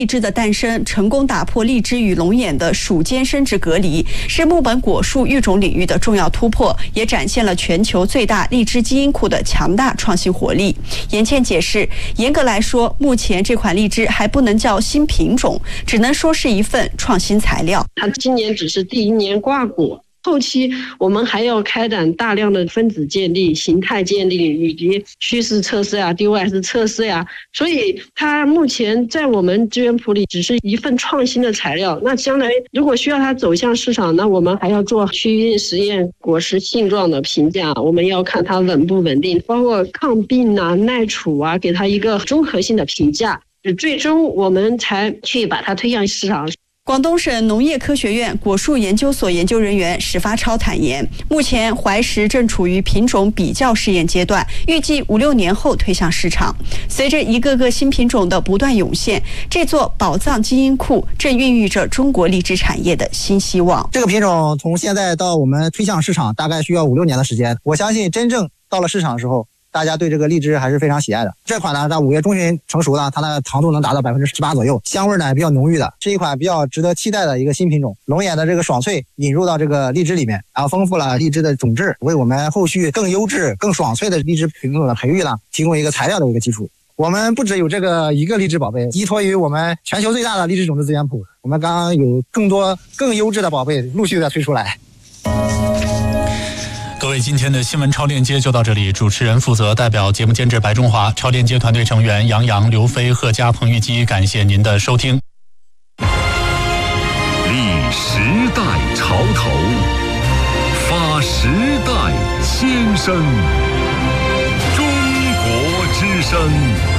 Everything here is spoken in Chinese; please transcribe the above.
荔枝的诞生成功打破荔枝与龙眼的属间生殖隔离，是木本果树育种领域的重要突破，也展现了全球最大荔枝基因库的强大创新活力。严倩解释，严格来说，目前这款荔枝还不能叫新品种，只能说是一份创新材料。 它今年只是第1年挂果。后期我们还要开展大量的分子建立、形态建立以及趋势测试呀、DOS 测试呀，所以它目前在我们资源库里只是一份创新的材料。那将来如果需要它走向市场，那我们还要做趋孕实验、果实性状的评价，我们要看它稳不稳定，包括抗病啊、耐储啊，给它一个综合性的评价，最终我们才去把它推向市场。 广东省农业科学院果树研究所研究人员史发超坦言，目前怀石正处于品种比较试验阶段，预计5-6年后推向市场。随着一个个新品种的不断涌现，这座宝藏基因库正孕育着中国荔枝产业的新希望。 这个品种从现在到我们推向市场，大概需要5-6年的时间。我相信真正到了市场的时候，大家对这个荔枝还是非常喜爱的。这款呢，在5月中旬成熟呢，它的糖度能达到18%左右，香味呢比较浓郁的，是一款比较值得期待的一个新品种。龙眼的这个爽脆引入到这个荔枝里面，然后丰富了荔枝的种质，为我们后续更优质、更爽脆的荔枝品种的培育呢，提供一个材料的一个基础。我们不只有这个一个荔枝宝贝，依托于我们全球最大的荔枝种子资源库，我们刚刚有更多更优质的宝贝陆续的推出来。 各位，今天的新闻超链接就到这里。主持人负责，代表节目监制白中华，超链接团队成员杨洋、刘飞、贺佳、彭玉基，感谢您的收听。 立时代潮头，发时代先声，中国之声。